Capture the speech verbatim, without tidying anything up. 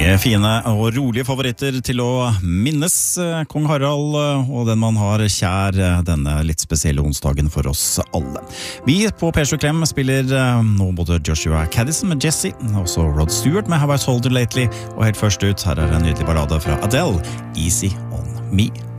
Mange fine og rolige favoritter til å minnes Kong Harald og den man har kjær denne litt spesielle onsdagen for oss alle. Vi på P sju Klem spiller nå både Joshua Caddison med Jesse, også Rod Stewart med Have I Told You Lately, og helt først ut her er en nydelig ballade fra Adele, Easy On Me.